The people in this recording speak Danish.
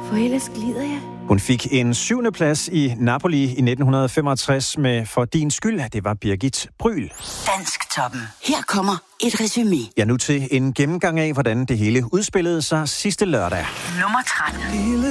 For ellers glider jeg. Hun fik en 7. plads i Napoli i 1965 med For din skyld. Det var Birgit Bryl. Dansktoppen. Her kommer et resumé. Ja, nu til en gennemgang af, hvordan det hele udspillede sig sidste lørdag. Nummer 13.